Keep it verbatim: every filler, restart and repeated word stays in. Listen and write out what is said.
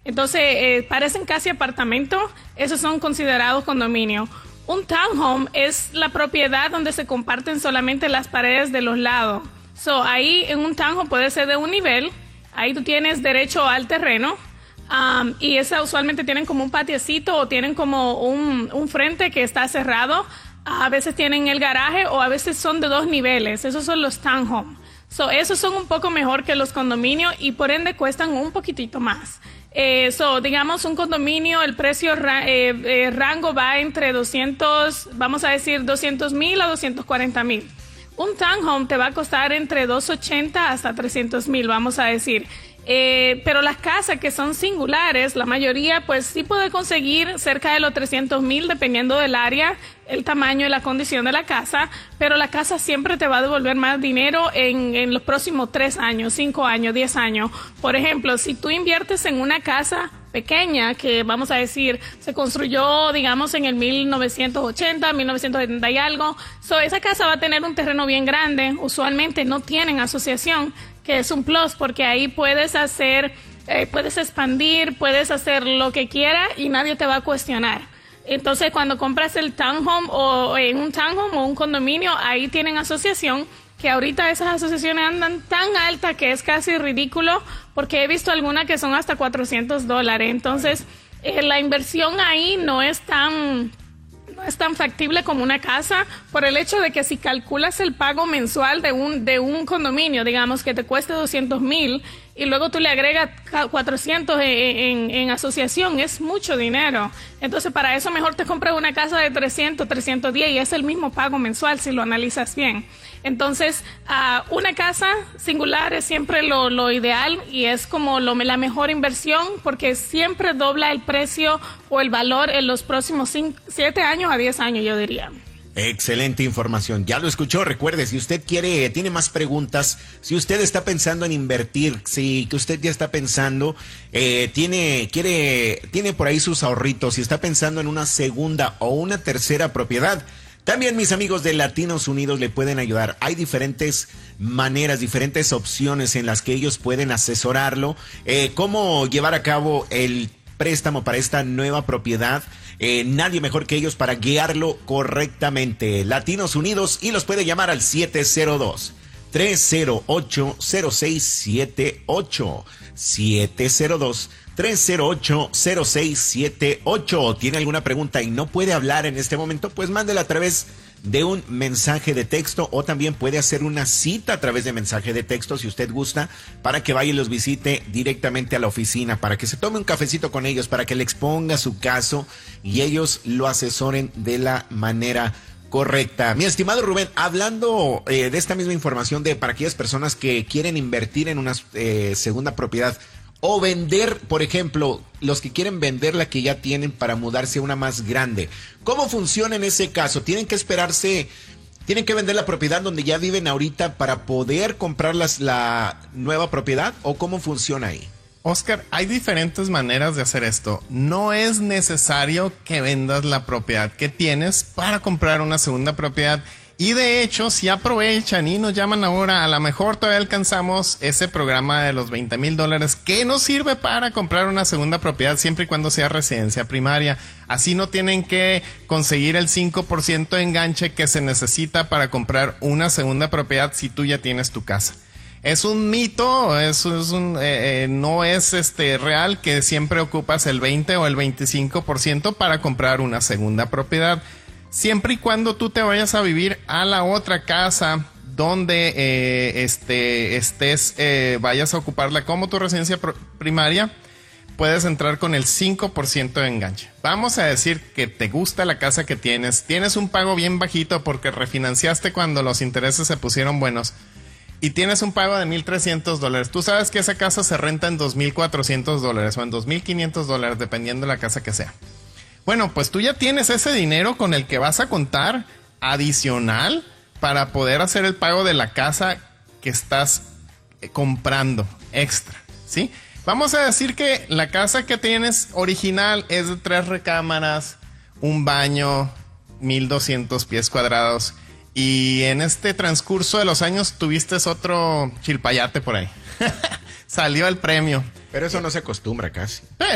Entonces, eh, parecen casi apartamentos, esos son considerados condominios. Un townhome es la propiedad donde se comparten solamente las paredes de los lados. So, ahí en un townhome puede ser de un nivel, ahí tú tienes derecho al terreno, um, y esa usualmente tienen como un patiecito o tienen como un, un frente que está cerrado. A veces tienen el garaje o a veces son de dos niveles. Esos son los townhomes. So, esos son un poco mejor que los condominios y por ende cuestan un poquitito más. Eh, so, digamos, un condominio, el precio ra eh, eh, rango va entre doscientos, vamos a decir, doscientos mil a doscientos cuarenta mil. Un townhome te va a costar entre doscientos ochenta hasta trescientos mil, vamos a decir. Eh, pero las casas que son singulares, la mayoría, pues sí puede conseguir cerca de los trescientos mil, dependiendo del área, el tamaño y la condición de la casa, pero la casa siempre te va a devolver más dinero en, en los próximos tres años, cinco años, diez años. Por ejemplo, si tú inviertes en una casa pequeña, que vamos a decir, se construyó, digamos, en el mil novecientos ochenta, mil novecientos setenta y algo, so, esa casa va a tener un terreno bien grande, usualmente no tienen asociación, que es un plus, porque ahí puedes hacer, eh, puedes expandir, puedes hacer lo que quieras y nadie te va a cuestionar. Entonces, cuando compras el townhome o en un townhome o un condominio, ahí tienen asociación, que ahorita esas asociaciones andan tan altas que es casi ridículo, porque he visto algunas que son hasta cuatrocientos dólares. Entonces, eh, la inversión ahí no es tan... no es tan factible como una casa, por el hecho de que si calculas el pago mensual de un, de un condominio, digamos que te cueste doscientos mil y luego tú le agregas cuatrocientos en, en, en asociación, es mucho dinero. Entonces, para eso mejor te compras una casa de trescientos, trescientos diez y es el mismo pago mensual si lo analizas bien. Entonces, uh, una casa singular es siempre lo, lo ideal y es como lo, la mejor inversión porque siempre dobla el precio o el valor en los próximos siete años a diez años, yo diría. Excelente información. Ya lo escuchó. Recuerde, si usted quiere, tiene más preguntas, si usted está pensando en invertir, si que usted ya está pensando, eh, tiene, quiere, tiene por ahí sus ahorritos, si está pensando en una segunda o una tercera propiedad, también mis amigos de Latinos Unidos le pueden ayudar. Hay diferentes maneras, diferentes opciones en las que ellos pueden asesorarlo. Eh, cómo llevar a cabo el préstamo para esta nueva propiedad. Eh, nadie mejor que ellos para guiarlo correctamente. Latinos Unidos, y los puede llamar al siete cero dos, tres cero ocho, cero seis siete ocho. siete cero dos, tres cero ocho, cero seis siete ocho. ¿Tiene alguna pregunta y no puede hablar en este momento? Pues mándela a través de un mensaje de texto, o también puede hacer una cita a través de mensaje de texto si usted gusta, para que vaya y los visite directamente a la oficina, para que se tome un cafecito con ellos, para que le exponga su caso y ellos lo asesoren de la manera correcta. Mi estimado Rubén, hablando eh, de esta misma información de para aquellas personas que quieren invertir en una eh, segunda propiedad o vender, por ejemplo, los que quieren vender la que ya tienen para mudarse a una más grande, ¿cómo funciona en ese caso? ¿Tienen que esperarse, tienen que vender la propiedad donde ya viven ahorita para poder comprar las, la nueva propiedad, o cómo funciona ahí? Oscar, hay diferentes maneras de hacer esto. No es necesario que vendas la propiedad que tienes para comprar una segunda propiedad. Y de hecho, si aprovechan y nos llaman ahora, a lo mejor todavía alcanzamos ese programa de los veinte mil dólares que nos sirve para comprar una segunda propiedad siempre y cuando sea residencia primaria. Así no tienen que conseguir el cinco por ciento de enganche que se necesita para comprar una segunda propiedad si tú ya tienes tu casa. Es un mito, es, es un, eh, eh, no es este real que siempre ocupas el veinte o el veinticinco por ciento para comprar una segunda propiedad. Siempre y cuando tú te vayas a vivir a la otra casa donde eh, este, estés, eh, vayas a ocuparla como tu residencia primaria, puedes entrar con el cinco por ciento de enganche. Vamos a decir que te gusta la casa que tienes, tienes un pago bien bajito porque refinanciaste cuando los intereses se pusieron buenos y tienes un pago de mil trescientos dólares. Tú sabes que esa casa se renta en dos mil cuatrocientos dólares o en dos mil quinientos dólares, dependiendo de la casa que sea. Bueno, pues tú ya tienes ese dinero con el que vas a contar adicional para poder hacer el pago de la casa que estás comprando extra, ¿sí? Vamos a decir que la casa que tienes original es de tres recámaras, un baño, mil doscientos pies cuadrados, y en este transcurso de los años tuviste otro chilpayate por ahí. Salió el premio. Pero eso no se acostumbra casi.